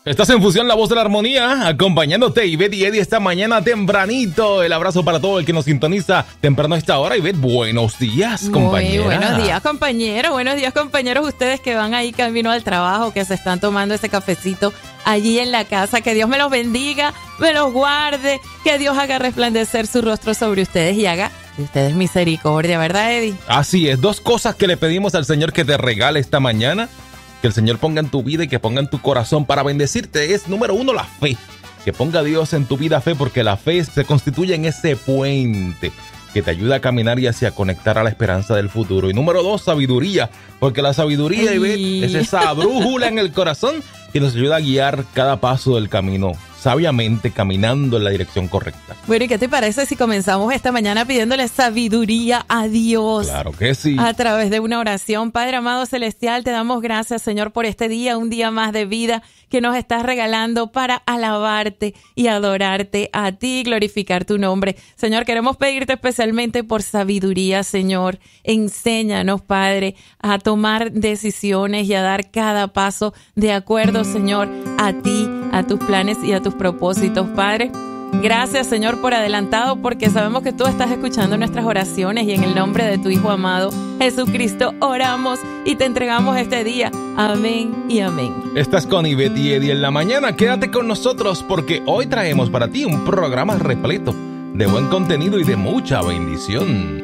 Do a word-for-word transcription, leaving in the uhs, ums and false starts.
Estás en Fusión, la voz de la armonía, acompañándote Ivette y Eddie esta mañana tempranito. El abrazo para todo el que nos sintoniza temprano a esta hora. Ivette, buenos días, compañera. Muy buenos días, compañeros. Buenos días, compañeros. Ustedes que van ahí camino al trabajo, que se están tomando ese cafecito allí en la casa. Que Dios me los bendiga, me los guarde. Que Dios haga resplandecer su rostro sobre ustedes y haga de ustedes misericordia, ¿verdad, Eddie? Así es. Dos cosas que le pedimos al Señor que te regale esta mañana. Que el Señor ponga en tu vida y que ponga en tu corazón para bendecirte es, número uno, la fe. Que ponga a Dios en tu vida fe, porque la fe se constituye en ese puente que te ayuda a caminar y hacia conectar a la esperanza del futuro. Y número dos, sabiduría, porque la sabiduría, Ivette, es esa brújula en el corazón que nos ayuda a guiar cada paso del camino, sabiamente caminando en la dirección correcta. Bueno, ¿y qué te parece si comenzamos esta mañana pidiéndole sabiduría a Dios? Claro que sí. A través de una oración. Padre amado celestial, te damos gracias, Señor, por este día, un día más de vida que nos estás regalando para alabarte y adorarte a ti, glorificar tu nombre. Señor, queremos pedirte especialmente por sabiduría, Señor. Enséñanos, Padre, a tomar decisiones y a dar cada paso de acuerdo, Señor, a ti, a tus planes y a tus propósitos, Padre. Gracias, Señor, por adelantado, porque sabemos que tú estás escuchando nuestras oraciones y en el nombre de tu Hijo amado, Jesucristo, oramos y te entregamos este día. Amén y amén. Estás con Ivette y Eddie en la mañana. Quédate con nosotros porque hoy traemos para ti un programa repleto de buen contenido y de mucha bendición.